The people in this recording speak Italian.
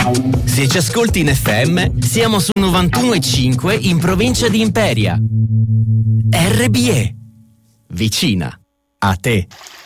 Se ci ascolti in FM, siamo su 91,5 in provincia di Imperia. RBE. Vicina a te.